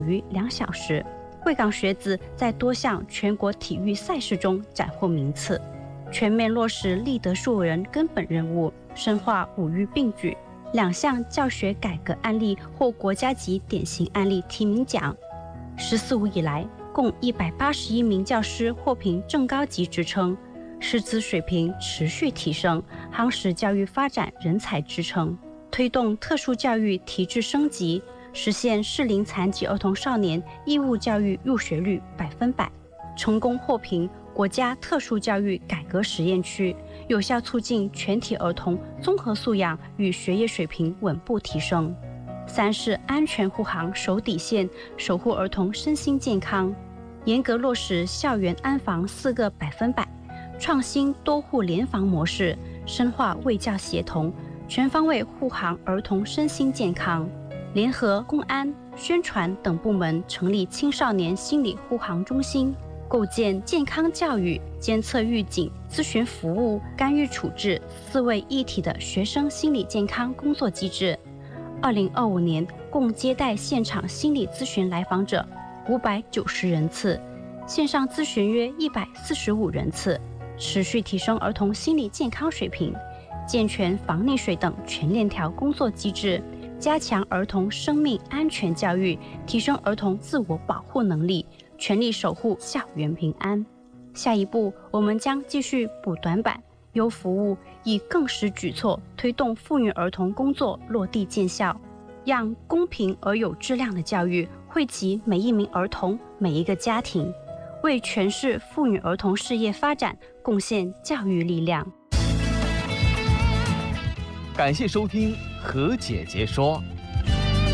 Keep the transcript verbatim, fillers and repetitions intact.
于两小时。贵港学子在多项全国体育赛事中斩获名次，全面落实立德树人根本任务，深化五育并举。两项教学改革案例获国家级典型案例提名奖。十四五以来，共一百八十一名教师获评正高级职称，师资水平持续提升，夯实教育发展人才支撑，推动特殊教育体制升级，实现适龄残疾儿童少年义务教育入学率百分百，成功获评国家特殊教育改革实验区，有效促进全体儿童综合素养与学业水平稳步提升。三是安全护航守底线，守护儿童身心健康，严格落实校园安防四个百分百，创新多户联防模式，深化卫教协同，全方位护航儿童身心健康。联合公安、宣传等部门成立青少年心理护航中心，构建健康教育、监测预警、咨询服务、干预处置四位一体的学生心理健康工作机制。二零二五年共接待现场心理咨询来访者五百九十人次，线上咨询约一百四十五人次，持续提升儿童心理健康水平，健全防溺水等全链条工作机制，加强儿童生命安全教育，提升儿童自我保护能力，全力守护校园平安。下一步，我们将继续补短板、优服务，以更实举措推动妇女儿童工作落地见效，让公平而有质量的教育惠及每一名儿童、每一个家庭，为全市妇女儿童事业发展贡献教育力量。 感谢收听何姐姐说。